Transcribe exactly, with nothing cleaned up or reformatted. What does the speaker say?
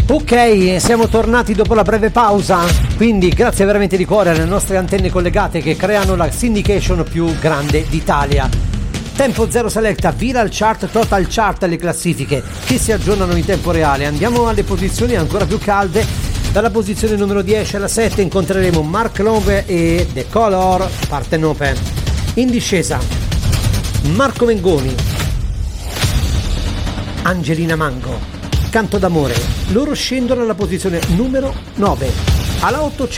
Ok, siamo tornati dopo la breve pausa, quindi grazie veramente di cuore alle nostre antenne collegate che creano la syndication più grande d'Italia. Tempo Zero Selecta, Viral Chart, Total Chart, le classifiche che si aggiornano in tempo reale. Andiamo alle posizioni ancora più calde. Dalla posizione numero dieci alla sette incontreremo Mark Love e The Color, Partenope. In discesa Marco Mengoni, Angelina Mango, Canto d'amore. Loro scendono alla posizione numero nove. Alla otto c'è